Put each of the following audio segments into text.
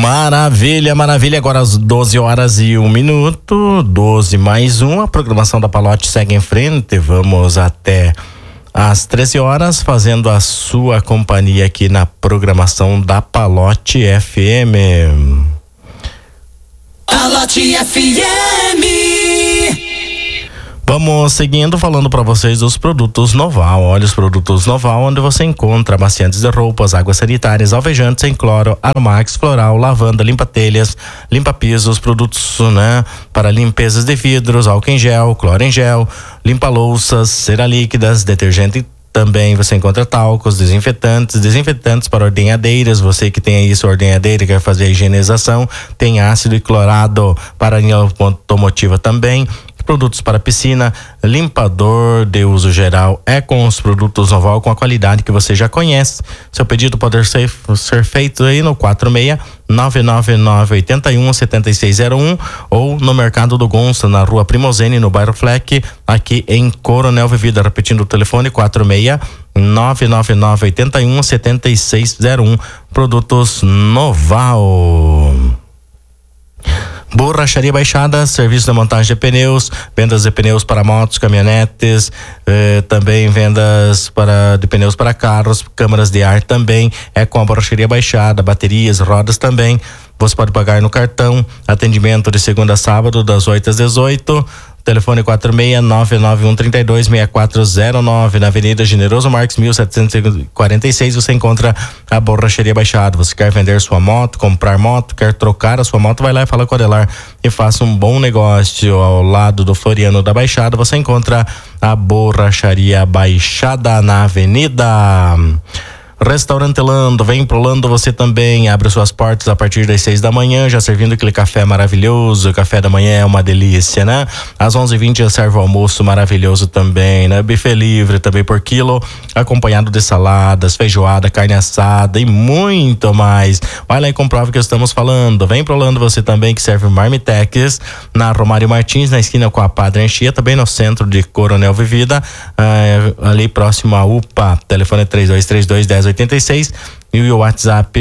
Maravilha, maravilha. Agora às 12h01, 12 mais 1. A programação da Palote segue em frente. Vamos até às 13h, fazendo a sua companhia aqui na programação da Palote FM. Palote FM. Vamos seguindo, falando para vocês dos produtos Noval. Olha os produtos Noval, onde você encontra amaciantes de roupas, águas sanitárias, alvejantes em cloro, Aromax, floral, lavanda, limpa-telhas, limpa-pisos, produtos, né, para limpezas de vidros, álcool em gel, cloro em gel, limpa-louças, cera líquidas, detergente. Também você encontra talcos, desinfetantes para ordenhadeiras. Você que tem aí sua ordenhadeira e quer fazer a higienização, tem ácido e clorado para a linha automotiva também. Produtos para piscina, limpador de uso geral é com os produtos Noval, com a qualidade que você já conhece. Seu pedido pode ser feito aí no 46-99981-7601 ou no Mercado do Gonça, na Rua Primozene, no bairro Fleck, aqui em Coronel Vivida. Repetindo o telefone, 46-99981-7601. Produtos Noval. Borracharia Baixada, serviço de montagem de pneus, vendas de pneus para motos, caminhonetes, também vendas de pneus para carros, câmaras de ar também, é com a Borracharia Baixada, baterias, rodas também. Você pode pagar no cartão, atendimento de segunda a sábado, das 8 às 18. Telefone 46-99132-6409, na Avenida Generoso Marques, 1746, você encontra a Borracharia Baixada. Você quer vender sua moto, comprar moto, quer trocar a sua moto, vai lá e fala com o Adelar e faça um bom negócio. Ao lado do Floriano da Baixada, você encontra a Borracharia Baixada, na Avenida Restaurante Lando. Vem pro Lando você também, abre suas portas a partir das 6 da manhã, já servindo aquele café maravilhoso. O café da manhã é uma delícia, né? Às 11h20 já serve o almoço maravilhoso também, né? Buffet livre também por quilo, acompanhado de saladas, feijoada, carne assada e muito mais. Vai lá e comprova o que estamos falando. Vem pro Lando você também, que serve Marmitex, na Romário Martins, na esquina com a Padre Anchieta, bem no centro de Coronel Vivida, ali próximo à UPA. Telefone 3232-1086 e o WhatsApp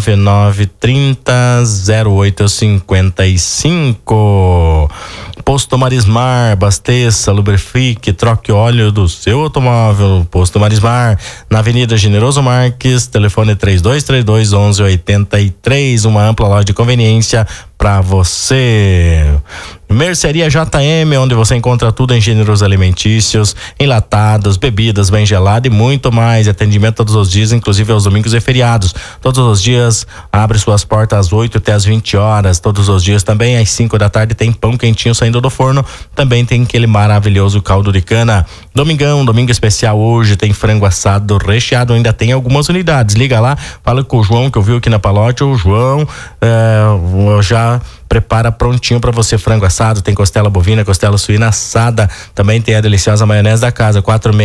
9930-0855. Posto Marismar, abasteça, lubrifique, troque óleo do seu automóvel. Posto Marismar, na Avenida Generoso Marques, telefone 3232-1183. Uma ampla loja de conveniência para você. Mercearia JM, onde você encontra tudo em gêneros alimentícios, enlatados, bebidas bem geladas e muito mais. Atendimento todos os dias, inclusive aos domingos e feriados. Todos os dias abre suas portas às 8 até às 20 horas. Todos os dias também às 5 da tarde tem pão quentinho saindo do forno. Também tem aquele maravilhoso caldo de cana. Domingão, domingo especial hoje, tem frango assado recheado, ainda tem algumas unidades. Liga lá, fala com o João, que eu vi aqui na Palote. O João já prepara prontinho para você frango assado. Tem costela bovina, costela suína assada, também tem a deliciosa maionese da casa.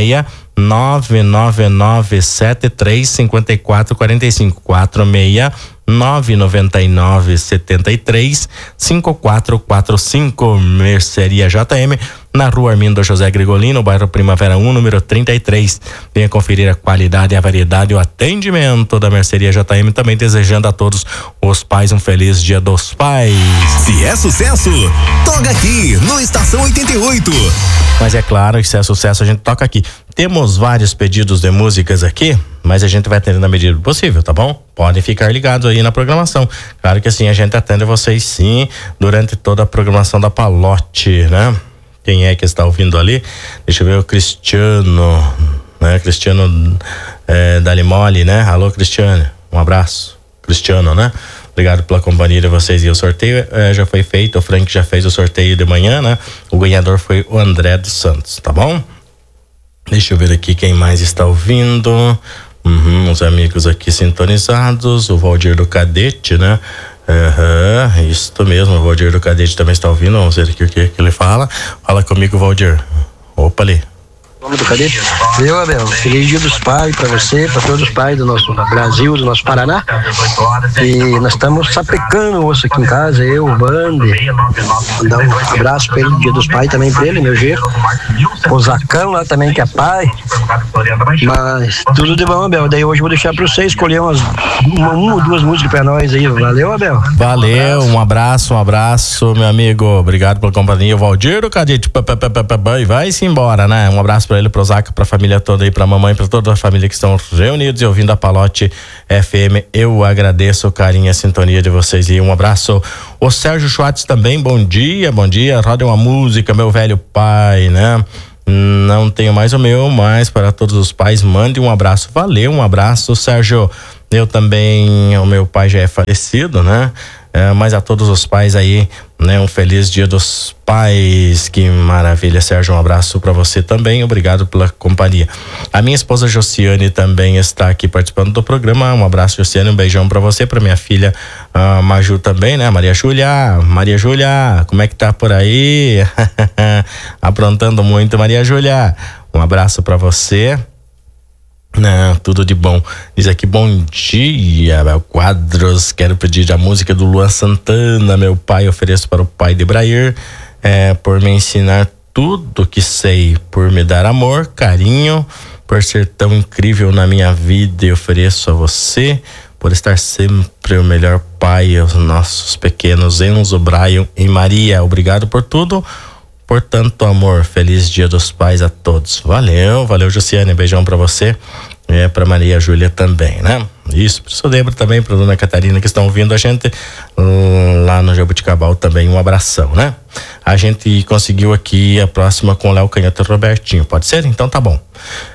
46-99973-5445 99973-5445. Mercearia JM, na Rua Armindo José Grigolino, bairro Primavera 1, número 33. Venha conferir a qualidade, a variedade e o atendimento da Mercearia JM. Também desejando a todos os pais um feliz Dia dos Pais. Se é sucesso, toca aqui no Estação 88. Mas é claro que se é sucesso a gente toca aqui. Temos vários pedidos de músicas aqui, mas a gente vai atender na medida do possível, tá bom? Podem ficar ligados aí na programação. Claro que assim, a gente atende vocês sim durante toda a programação da Palote, né? Quem é que está ouvindo ali? Deixa eu ver, o Cristiano, né? Cristiano Dali Mole, né? Alô, Cristiano, um abraço. Cristiano, né? Obrigado pela companhia de vocês. E o sorteio já foi feito, o Frank já fez o sorteio de manhã, né? O ganhador foi o André dos Santos, tá bom? Deixa eu ver aqui quem mais está ouvindo. Os amigos aqui sintonizados. O Valdir do Cadete, né? Isso mesmo, o Valdir do Cadete também está ouvindo. Vamos ver aqui o que ele fala. Fala comigo, Valdir. Opa ali. Nome do cadê? Eu, Abel, feliz dia dos pais pra você, pra todos os pais do nosso Brasil, do nosso Paraná. E nós estamos sapecando o osso aqui em casa, eu, o Bande. Mandar um abraço pra ele, dia dos pais também pra ele, meu genro. O Zacão lá também, que é pai. Mas tudo de bom, Abel. Daí hoje eu vou deixar pra você escolher uma ou duas músicas pra nós aí. Valeu, Abel. Valeu, um abraço, meu amigo. Obrigado pela companhia. O Valdir, o Cadete, e vai-se embora, né? Um abraço pra ele, pro Zaca, pra família toda aí, pra mamãe, pra toda a família que estão reunidos e ouvindo a Palote FM. Eu agradeço o carinho e a sintonia de vocês e um abraço. O Sérgio Schwartz também, bom dia. Roda uma música, meu velho pai, né? Não tenho mais o meu, mas para todos os pais, mande um abraço. Valeu, um abraço, Sérgio. Eu também, o meu pai já é falecido, né? Mas a todos os pais aí, né? Um feliz dia dos pais, que maravilha, Sérgio, um abraço para você também, obrigado pela companhia. A minha esposa Josiane também está aqui participando do programa, um abraço, Josiane, um beijão para você, para minha filha Maju também, né? Maria Júlia, como é que tá por aí? Aprontando muito, Maria Júlia, um abraço para você. Tudo de bom. Diz aqui, bom dia, Abel Quadros, quero pedir a música do Luan Santana, meu pai, ofereço para o pai de Brair, por me ensinar tudo que sei, por me dar amor, carinho, por ser tão incrível na minha vida, e ofereço a você, por estar sempre o melhor pai aos nossos pequenos Enzo, Brian e Maria. Obrigado por tudo, por tanto amor. Feliz dia dos pais a todos. Valeu, Josiane, beijão pra você, pra Maria Júlia também, né? Isso, pro seu Débora também, pra dona Catarina que estão ouvindo a gente lá no Jabuticabal também, um abração, né? A gente conseguiu aqui a próxima com o Léo Canhoto e Robertinho, pode ser? Então tá bom.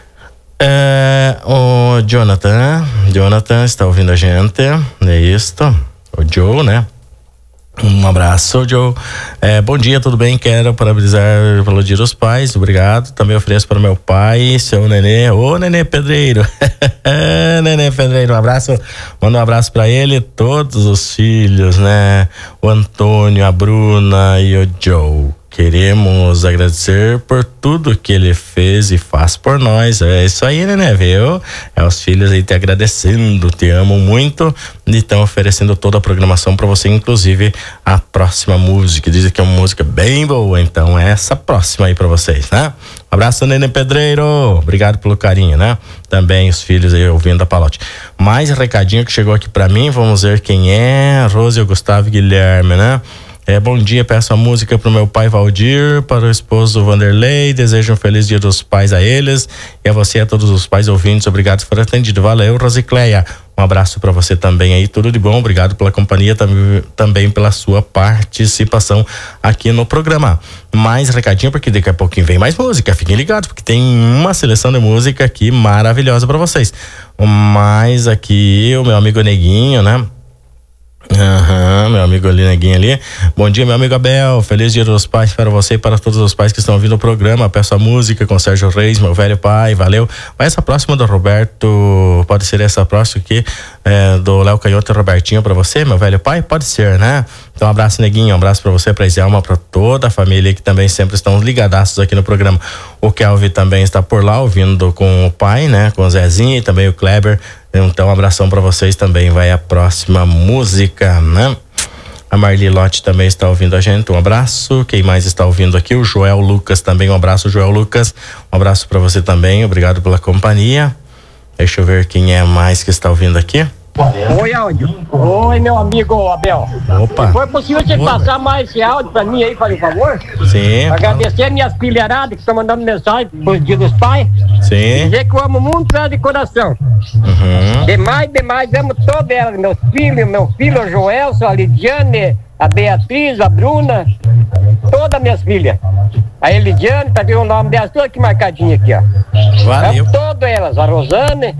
O Jonathan está ouvindo a gente, é isto, o Joe, né? Um abraço, Joe. Bom dia, tudo bem? Quero parabenizar pelo Dia dos Pais, obrigado. Também ofereço para o meu pai, seu Nenê. Ô, Nenê Pedreiro. Nenê Pedreiro, um abraço. Manda um abraço para ele, todos os filhos, né? O Antônio, a Bruna e o Joe. Queremos agradecer por tudo que ele fez e faz por nós. É isso aí, né, viu? Os filhos aí te agradecendo, te amam muito e estão oferecendo toda a programação para você, inclusive a próxima música. Dizem que é uma música bem boa, então é essa próxima aí para vocês, né? Um abraço, Nenê Pedreiro. Obrigado pelo carinho, né? Também os filhos aí ouvindo a Palote. Mais recadinho que chegou aqui para mim, vamos ver quem é. Rose, Gustavo e Guilherme, né? Bom dia, peço a música pro meu pai Valdir, para o esposo Vanderlei, desejo um feliz dia dos pais a eles e a você e a todos os pais ouvintes, obrigado por atendido, valeu, Rosicléia, um abraço para você também aí, tudo de bom, obrigado pela companhia, também pela sua participação aqui no programa. Mais recadinho, porque daqui a pouquinho vem mais música, fiquem ligados, porque tem uma seleção de música aqui maravilhosa para vocês. Mais aqui, o meu amigo Neguinho, né? Meu amigo ali, Neguinho ali. Bom dia, meu amigo Abel, feliz dia dos pais para você e para todos os pais que estão ouvindo o programa. Peço a música com Sérgio Reis, meu velho pai, valeu. Mas essa próxima do Roberto, pode ser essa próxima aqui, do Léo Canhoto e Robertinho para você, meu velho pai? Pode ser, né? Então um abraço, Neguinho, um abraço para você, para Iselma, para toda a família que também sempre estão ligadaços aqui no programa. O Kelvin também está por lá ouvindo com o pai, né? Com o Zezinho e também o Kleber. Então, um abração para vocês também. Vai a próxima música, né? A Marli Lotte também está ouvindo a gente. Um abraço. Quem mais está ouvindo aqui? O Joel Lucas também. Um abraço, Joel Lucas. Um abraço para você também. Obrigado pela companhia. Deixa eu ver quem é mais que está ouvindo aqui. Oi, áudio. Oi, meu amigo Abel. Opa. Foi possível você passar mais esse áudio pra mim aí, por favor? Sim. Agradecer minhas filharadas que estão mandando mensagem pro Dia dos Pais. Sim. Dizer que eu amo muito elas de coração. Demais, amo todas elas. Meu filho, o Joelson, a Lidiane, a Beatriz, a Bruna, todas minhas filhas. A Elidiane, tá vendo o nome delas, todas aqui marcadinha aqui, ó. Valeu. Amo todas elas, a Rosane.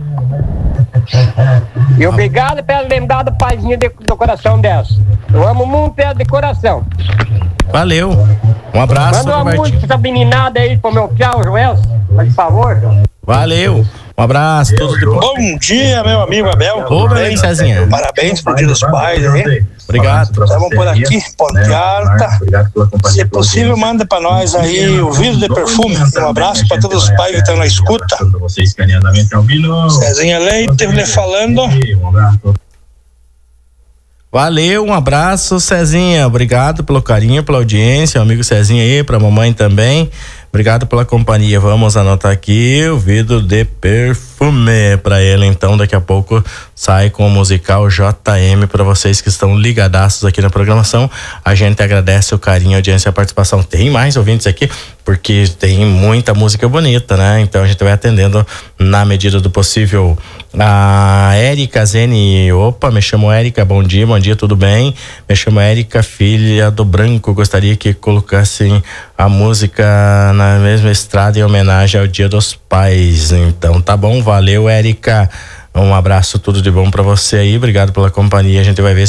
E obrigado por ela lembrar do paizinho do coração delas. Eu amo muito ela de coração. Valeu. Um abraço, manda uma Robertinho. música essa meninada aí pro meu piau, Joel, por favor. Valeu. Um abraço, tudo de bom. Bom dia, meu amigo Abel. Ô, meu amigo Cezinha. Parabéns pro Dia dos Pais aí. Obrigado. Estamos por aqui, Ponte Alta. Se possível, manda pra nós aí o vidro de perfume. Um abraço pra todos os pais que estão na escuta. Cezinha Leite, lhe falando. Valeu, um abraço, Cezinha. Obrigado pelo carinho, pela audiência. O amigo Cezinha aí, pra mamãe também. Obrigado pela companhia. Vamos anotar aqui o vidro de perfume pra ele. Então, daqui a pouco sai com o musical JM pra vocês que estão ligadaços aqui na programação. A gente agradece o carinho, a audiência e a participação. Tem mais ouvintes aqui, porque tem muita música bonita, né? Então a gente vai atendendo na medida do possível. A Érica Zene, opa, me chamo Érica, bom dia, tudo bem? Me chamo Érica, filha do Branco, gostaria que colocassem a música na mesma estrada em homenagem ao Dia dos Pais. Então tá bom, valeu, Érica. Um abraço, tudo de bom pra você aí, obrigado pela companhia. A gente vai ver